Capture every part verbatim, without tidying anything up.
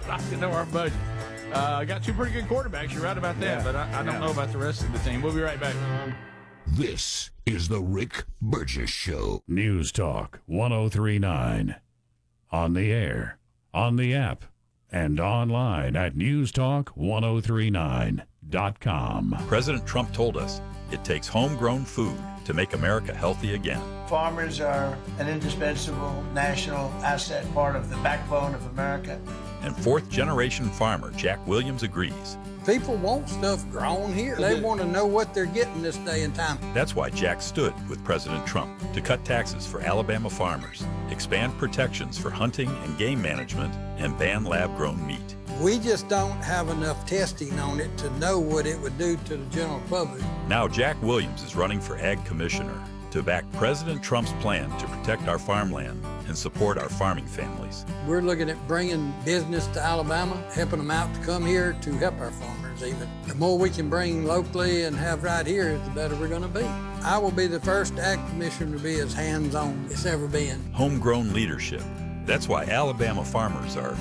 like to know our budget. Uh, got two pretty good quarterbacks. You're right about that, Yeah. but I, I don't Yeah. know about the rest of the team. We'll be right back. This is the Rick Burgess Show. News Talk one oh three point nine. On the air, on the app, and online at news talk one oh three nine dot com. President Trump told us it takes homegrown food to make America healthy again. Farmers are an indispensable national asset, part of the backbone of America. And fourth-generation farmer Jack Williams agrees. People want stuff grown here. They want to know what they're getting this day and time. That's why Jack stood with President Trump to cut taxes for Alabama farmers, expand protections for hunting and game management, and ban lab-grown meat. We just don't have enough testing on it to know what it would do to the general public. Now Jack Williams is running for Ag Commissioner to back President Trump's plan to protect our farmland and support our farming families. We're looking at bringing business to Alabama, helping them out to come here to help our farmers even. The more we can bring locally and have right here, the better we're going to be. I will be the first Ag Commissioner to be as hands-on as ever been. Homegrown leadership. That's why Alabama farmers are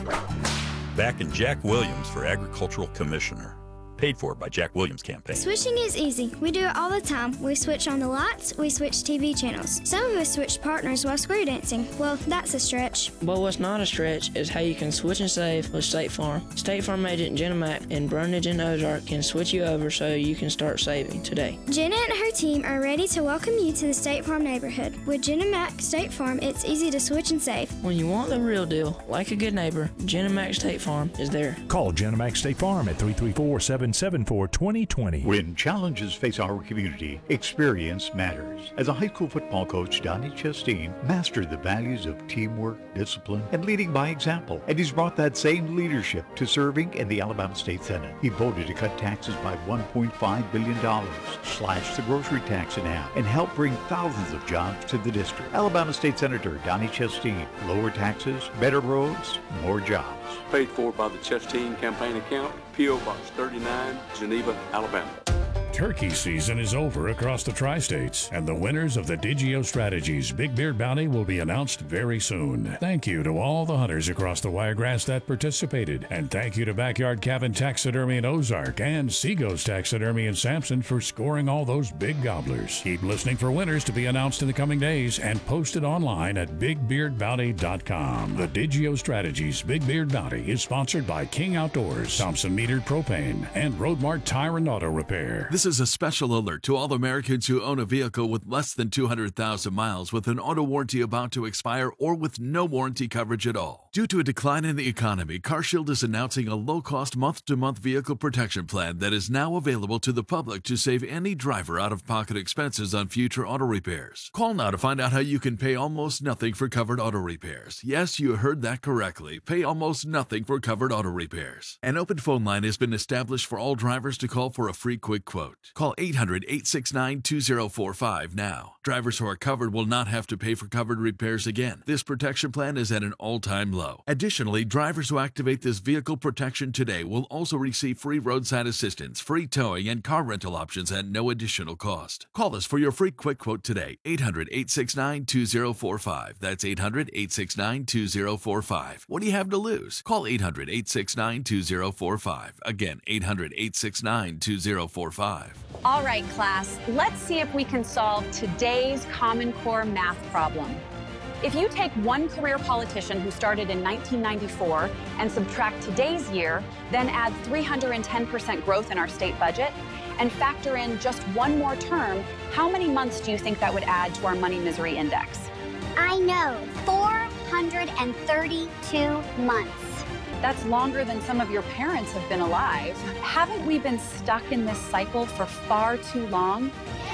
backing Jack Williams for Agricultural Commissioner. Paid for by Jack Williams Campaign. Switching is easy. We do it all the time. We switch on the lights, we switch T V channels. Some of us switch partners while square dancing. Well, that's a stretch. But what's not a stretch is how you can switch and save with State Farm. State Farm agent Jenna Mack in Brundage and Ozark can switch you over so you can start saving today. Jenna and her team are ready to welcome you to the State Farm neighborhood. With Jenna Mack State Farm, it's easy to switch and save. When you want the real deal, like a good neighbor, Jenna Mack State Farm is there. Call Jenna Mack State Farm at three three four, seven seven four, two zero two zero. When challenges face our community, experience matters. As a high school football coach, Donnie Chastain mastered the values of teamwork, discipline, and leading by example. And he's brought that same leadership to serving in the Alabama State Senate. He voted to cut taxes by one point five billion dollars, slash the grocery tax in half, and help bring thousands of jobs to the district. Alabama State Senator Donnie Chastain. Lower taxes, better roads, more jobs. Paid for by the Chastain Campaign Account, P O Box thirty-nine, Geneva, Alabama. Turkey season is over across the tri-states, and the winners of the Digio Strategies Big Beard Bounty will be announced very soon. Thank you to all the hunters across the Wiregrass that participated, and thank you to Backyard Cabin Taxidermy in Ozark and Seago's Taxidermy in Sampson for scoring all those big gobblers. Keep listening for winners to be announced in the coming days and posted online at big beard bounty dot com. The Digio Strategies Big Beard Bounty is sponsored by King Outdoors, Thompson Metered Propane, and Roadmart Tire and Auto Repair. This is a special alert to all Americans who own a vehicle with less than two hundred thousand miles with an auto warranty about to expire or with no warranty coverage at all. Due to a decline in the economy, CarShield is announcing a low-cost month-to-month vehicle protection plan that is now available to the public to save any driver out-of-pocket expenses on future auto repairs. Call now to find out how you can pay almost nothing for covered auto repairs. Yes, you heard that correctly. Pay almost nothing for covered auto repairs. An open phone line has been established for all drivers to call for a free quick quote. Call eight hundred, eight six nine, two zero four five now. Drivers who are covered will not have to pay for covered repairs again. This protection plan is at an all-time low. Additionally, drivers who activate this vehicle protection today will also receive free roadside assistance, free towing, and car rental options at no additional cost. Call us for your free quick quote today. eight hundred, eight six nine, two zero four five. That's eight hundred, eight six nine, two zero four five. What do you have to lose? Call eight hundred, eight six nine, two zero four five. Again, eight hundred, eight six nine, two zero four five. All right, class, let's see if we can solve today's Common Core math problem. If you take one career politician who started in nineteen ninety-four and subtract today's year, then add three hundred ten percent growth in our state budget, and factor in just one more term, how many months do you think that would add to our money misery index? I know, four hundred thirty-two months. That's longer than some of your parents have been alive. Haven't we been stuck in this cycle for far too long?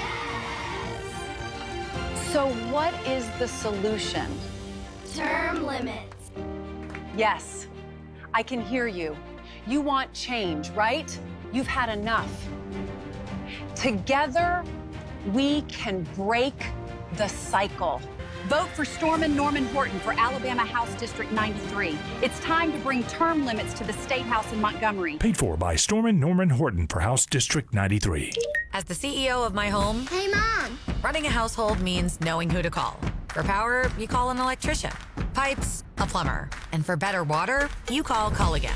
So what is the solution? Term limits. Yes, I can hear you. You want change, right? You've had enough. Together, we can break the cycle. Vote for Stormin Norman Horton for Alabama House District ninety-three. It's time to bring term limits to the State House in Montgomery. Paid for by Stormin Norman Horton for House District ninety-three. As the C E O of my home, Hey, Mom. running a household means knowing who to call. For power, you call an electrician. Pipes, a plumber. And for better water, you call Culligan.